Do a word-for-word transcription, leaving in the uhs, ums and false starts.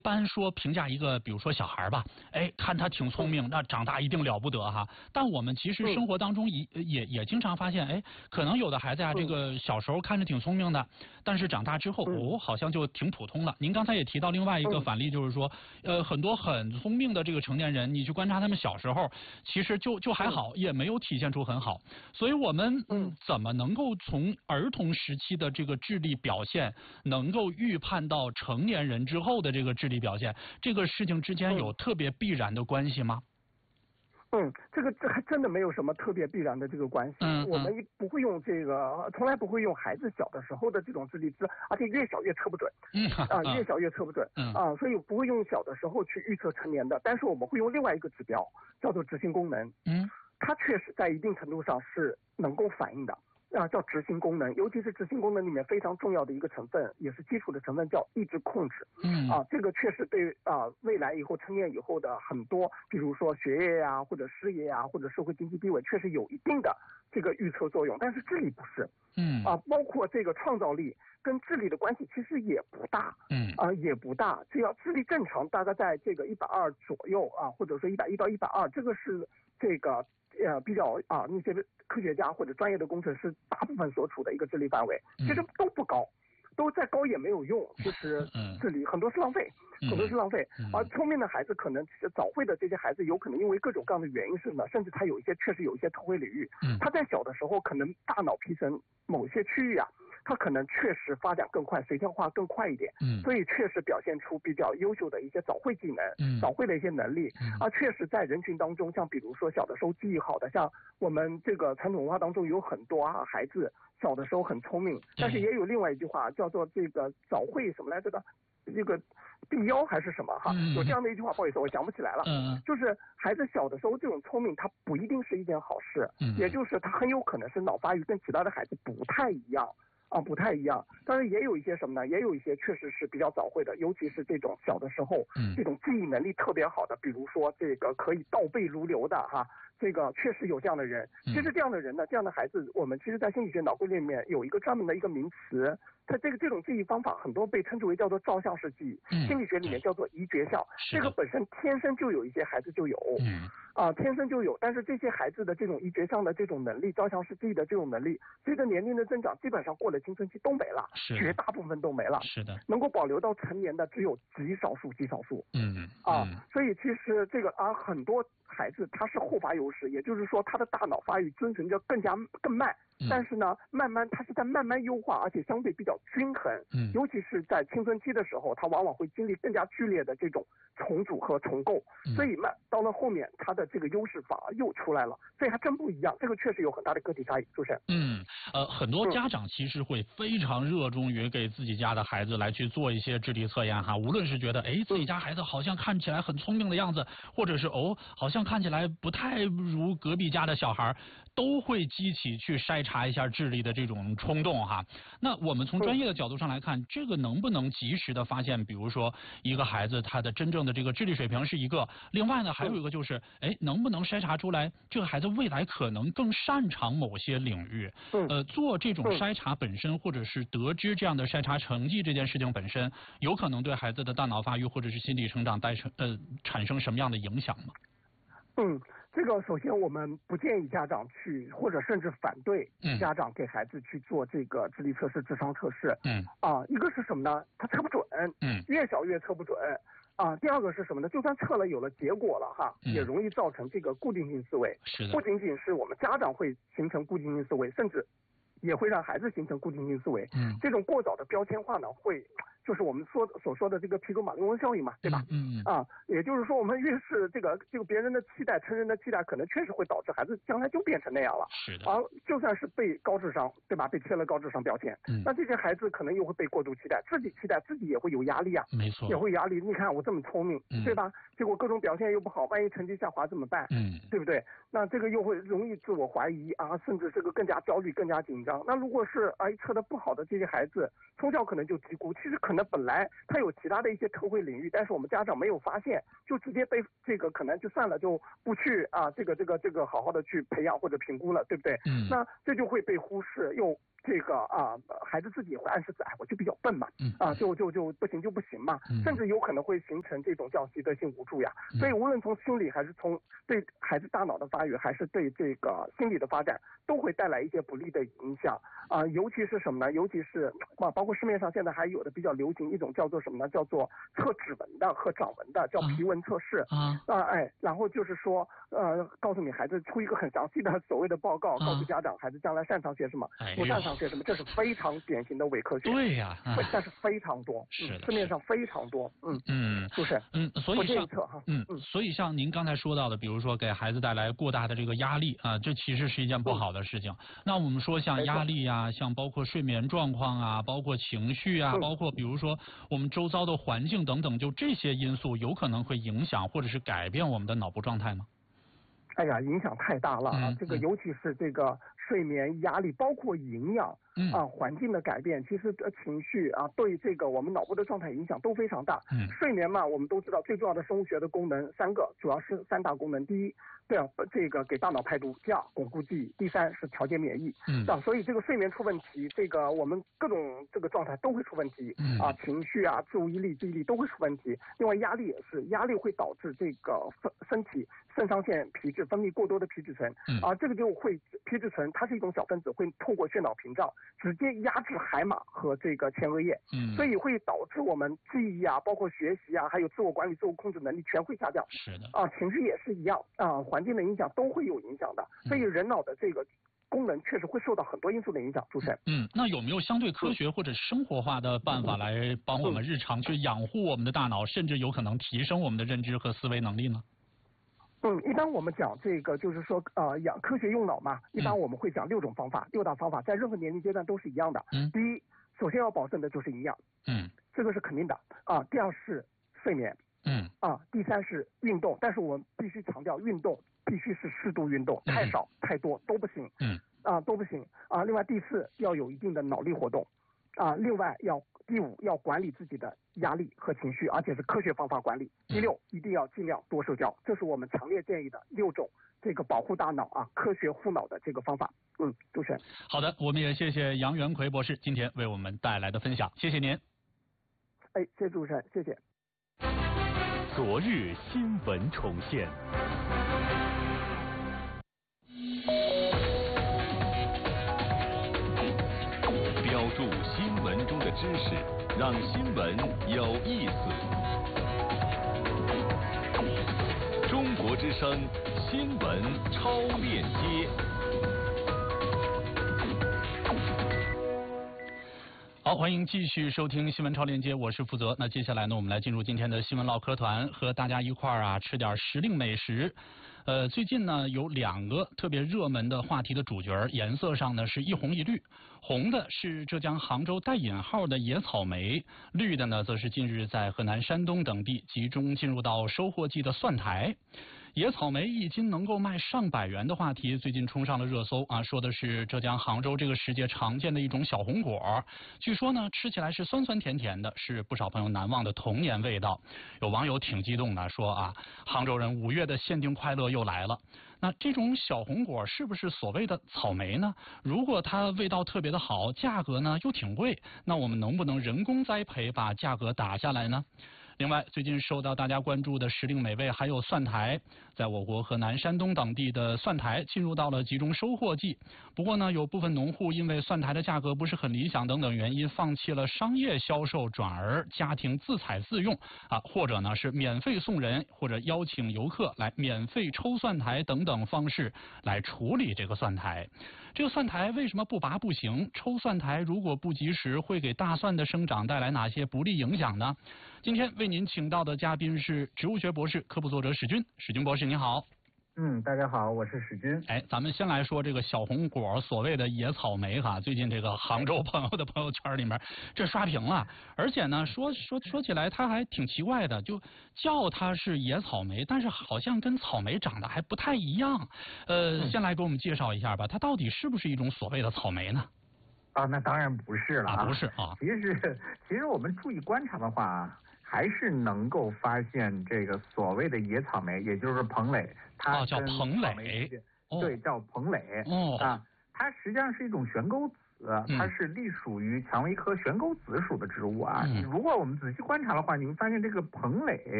一般说评价一个，比如说小孩吧，哎，看他挺聪明，那长大一定了不得哈。但我们其实生活当中也、嗯、也也经常发现，哎，可能有的孩子呀、嗯，这个小时候看着挺聪明的，但是长大之后、嗯、哦，好像就挺普通了。您刚才也提到另外一个反例，就是说，嗯、呃，很多很聪明的这个成年人，你去观察他们小时候，其实就就还好、嗯，也没有体现出很好。所以我们嗯，怎么能够从儿童时期的这个智力表现，能够预判到成年人之后的这个智力表现？这个事情之间有特别必然的关系吗？ 嗯，这个这还真的没有什么特别必然的这个关系。 嗯， 我们不会用这个，从来不会用孩子小的时候的这种智力值，而且越小越测不准。 嗯啊，越小越测不准。 嗯啊，所以不会用小的时候去预测成年的，但是我们会用另外一个指标，叫做执行功能。 嗯， 它确实在一定程度上是能够反映的。啊，叫执行功能，尤其是执行功能里面非常重要的一个成分，也是基础的成分，叫意志控制。 嗯， 啊，这个确实对啊未来以后成年以后的很多，比如说学业呀、啊，或者事业呀、啊，或者社会经济地位，确实有一定的这个预测作用。但是智力不是。 嗯， 啊，包括这个创造力跟智力的关系其实也不大。 嗯， 啊也不大，只要智力正常，大概在这个一百二左右啊，或者说一百一到一百二，这个是这个。呃，比较啊，那些科学家或者专业的工程师大部分所处的一个智力范围，其实都不高，都再高也没有用。其实智力很多是浪费，很多是浪费。而聪明的孩子，可能早会的这些孩子，有可能因为各种各样的原因是呢，甚至他有一些确实有一些特惠领域，他在小的时候可能大脑皮层某些区域啊。他可能确实发展更快，随theo化更快一点， 嗯， 所以确实表现出比较优秀的一些早会技能， 嗯， 早会的一些能力，嗯，啊，确实在人群当中，像比如说小的时候记忆好的，像我们这个传统文化当中有很多啊孩子小的时候很聪明，但是也有另外一句话叫做这个早会什么来着的，这个必腰还是什么哈，有这样的一句话，不好意思，我想不起来了， 嗯， 就是孩子小的时候这种聪明，他不一定是一件好事，嗯，也就是他很有可能是脑发育跟其他的孩子不太一样。啊，不太一样，当然也有一些什么呢？也有一些确实是比较早会的，尤其是这种小的时候，嗯，这种记忆能力特别好的，比如说这个可以倒背如流的哈，这个确实有这样的人。其实这样的人呢，这样的孩子，我们其实在心理学脑规律里面有一个专门的一个名词，它这个这种记忆方法很多被称之为叫做照相式记忆，嗯，心理学里面叫做遗觉像。这个本身天生就有一些孩子就有，嗯，啊，天生就有，但是这些孩子的这种遗觉像的这种能力，照相式记忆的这种能力，随着年龄的增长，基本上过了青春期都没了，绝大部分都没了。 是的， 能够保留到成年的只有极少数，极少数。 嗯， 啊，所以其实这个啊，很多孩子他是后发优势，也就是说他的大脑发育遵循着更加更慢。但是呢，慢慢它是在慢慢优化，而且相对比较均衡。嗯，尤其是在青春期的时候，它往往会经历更加剧烈的这种重组和重构，嗯、所以慢到了后面，它的这个优势反而又出来了。所以还真不一样，这个确实有很大的个体差异，主持人。 嗯，呃，很多家长其实会非常热衷于给自己家的孩子来去做一些智力测验哈，无论是觉得哎自己家孩子好像看起来很聪明的样子，或者是哦好像看起来不太如隔壁家的小孩，都会激起去筛查。查一下智力的这种冲动哈，那我们从专业的角度上来看，这个能不能及时的发现，比如说一个孩子他的真正的这个智力水平是一个，另外呢还有一个就是，哎，能不能筛查出来这个孩子未来可能更擅长某些领域？呃，做这种筛查本身，或者是得知这样的筛查成绩这件事情本身，有可能对孩子的大脑发育或者是心理成长带成呃产生什么样的影响吗？ 嗯，这个首先我们不建议家长去，或者甚至反对家长给孩子去做这个智力测试、智商测试。嗯，啊，一个是什么呢？他测不准。嗯，越小越测不准。啊，第二个是什么呢？就算测了有了结果了哈，嗯、也容易造成这个固定性思维。 是的， 不仅仅是我们家长会形成固定性思维，甚至也会让孩子形成固定性思维。嗯，这种过早的标签化呢，会就是我们说所说的这个皮格马利翁效应嘛，对吧？嗯嗯。啊，也就是说，我们越是这个这个别人的期待、成人的期待，可能确实会导致孩子将来就变成那样了。 是的。 而就算是被高智商，对吧？被贴了高智商标签，嗯，那这些孩子可能又会被过度期待，自己期待自己也会有压力啊。 没错。 也会压力。你看我这么聪明，嗯、对吧？结果各种表现又不好，万一成绩下滑怎么办？嗯，对不对？那这个又会容易自我怀疑啊，甚至这个更加焦虑、更加紧张。那如果是哎测的不好的这些孩子，从小可能就低估，其实可可能本来他有其他的一些特惠领域，但是我们家长没有发现，就直接被这个可能就算了，就不去啊这个这个这个好好的去培养或者评估了，对不对？ 嗯， 那这就会被忽视，又这个啊孩子自己也会暗示自，哎，我就比较笨嘛，啊就就就不行就不行嘛， 嗯、 甚至有可能会形成这种叫习得性无助呀。所以无论从心理还是从对孩子大脑的发育，还是对这个心理的发展，都会带来一些不利的影响啊。尤其是什么呢？尤其是啊，包括市面上现在还有的比较流行一种叫做什么呢？叫做测指纹的和掌纹的，叫皮纹测试啊啊哎，然后就是说呃，告诉你孩子出一个很详细的所谓的报告，告诉家长孩子将来擅长些什么，不擅长些什么，这是非常典型的伪科学。 对呀， 但是非常多， 是的， 市面上非常多，嗯嗯， 是不是？ 嗯，所以像嗯嗯，所以像您刚才说到的，比如说给孩子带来过大的这个压力啊，这其实是一件不好的事情。那我们说像压力啊，像包括睡眠状况啊，包括情绪啊，包括比如说我们周遭的环境等等，就这些因素有可能会影响或者是改变我们的脑部状态吗？ 哎呀，影响太大了啊！ 嗯、 这个尤其是这个睡眠、压力，包括营养、 嗯、 啊，环境的改变，其实呃情绪啊，对这个我们脑部的状态影响都非常大。 嗯， 睡眠嘛，我们都知道最重要的生物学的功能三个，主要是三大功能。第一，对啊，这个给大脑排毒；第二，巩固记忆；第三是调节免疫。 嗯， 啊，所以这个睡眠出问题，这个我们各种这个状态都会出问题。 嗯， 啊，情绪啊、注意力、记忆力都会出问题。另外，压力也是，压力会导致这个身身体肾上腺皮质分泌过多的皮质醇。 嗯， 啊，这个就会皮质醇它是一种小分子，会透过血脑屏障直接压制海马和这个前额叶。 嗯， 所以会导致我们记忆啊，包括学习啊，还有自我管理、自我控制能力全会下降。 是的。 啊，情绪也是一样啊，环境的影响都会有影响的。所以人脑的这个功能确实会受到很多因素的影响。主持人， 嗯，那有没有相对科学或者生活化的办法来帮我们日常去养护我们的大脑，甚至有可能提升我们的认知和思维能力呢？ 嗯，一般我们讲这个就是说，呃，养科学用脑嘛，一般我们会讲六种方法，嗯、六大方法在任何年龄阶段都是一样的。 嗯， 第一，首先要保证的就是营养。 嗯， 这个是肯定的啊。第二是睡眠。 嗯， 啊，第三是运动，但是我们必须强调，运动必须是适度运动，太少、嗯、太多都不行。 嗯， 啊都不行啊。另外第四要有一定的脑力活动，啊，另外要第五要管理自己的压力和情绪，而且是科学方法管理。第六，一定要尽量多社交，这是我们强烈建议的六种这个保护大脑啊、科学护脑的这个方法。嗯，主持人。 好的，我们也谢谢杨元奎博士今天为我们带来的分享，谢谢您。 哎，谢谢主持人，谢谢。 昨日新闻重现。标注新闻中的知识，让新闻有意思。中国之声新闻超链接。 好，欢迎继续收听新闻超链接，我是负责。那接下来呢，我们来进入今天的新闻唠嗑团，和大家一块儿啊吃点时令美食。呃，最近呢有两个特别热门的话题的主角，颜色上呢是一红一绿。红的是浙江杭州带引号的野草莓，绿的呢则是近日在河南、山东等地集中进入到收获季的蒜苔。野草莓一斤能够卖上百元的话题，最近冲上了热搜啊！说的是浙江杭州这个时节常见的一种小红果，据说呢吃起来是酸酸甜甜的，是不少朋友难忘的童年味道。有网友挺激动的说啊，杭州人五月的限定快乐又来了。那这种小红果是不是所谓的草莓呢？如果它味道特别的好，价格呢又挺贵，那我们能不能人工栽培把价格打下来呢？另外，最近受到大家关注的时令美味还有蒜苔，在我国河南、山东等地的蒜苔进入到了集中收获季。不过呢，有部分农户因为蒜苔的价格不是很理想等等原因，放弃了商业销售，转而家庭自采自用啊，或者呢是免费送人，或者邀请游客来免费抽蒜苔等等方式来处理这个蒜苔。这个蒜苔为什么不拔不行？抽蒜苔如果不及时，会给大蒜的生长带来哪些不利影响呢？今天为您请到的嘉宾是植物学博士、科普作者史军。史军博士，你好。 嗯，大家好，我是史军。 哎，咱们先来说这个小红果，所谓的野草莓哈，最近这个杭州朋友的朋友圈里面，这刷屏了。而且呢，说说说起来，它还挺奇怪的，就叫它是野草莓，但是好像跟草莓长得还不太一样。呃，先来给我们介绍一下吧，它到底是不是一种所谓的草莓呢？ 啊，那当然不是了啊， 不是啊。 其实，其实我们注意观察的话，还是能够发现这个所谓的野草莓，也就是蓬蕾，它哦叫蓬蕾， 对，叫蓬蕾哦啊，它实际上是一种悬钩子。它是隶属于蔷薇科悬钩子属的植物啊。 嗯、 如果我们仔细观察的话，你会发现这个蓬蕾